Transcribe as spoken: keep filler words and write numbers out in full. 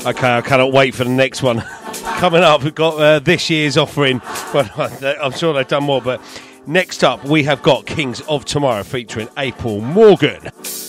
Okay, I cannot wait for the next one. Coming up, we've got uh, this year's offering. Well, I'm sure they've done more, but next up we have got Kings of Tomorrow featuring April Morgan.